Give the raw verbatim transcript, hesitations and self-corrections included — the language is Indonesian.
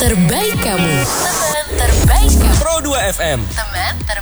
terbaik kamu. Teman terbaik kamu. Pro dua F M. Teman terbaik.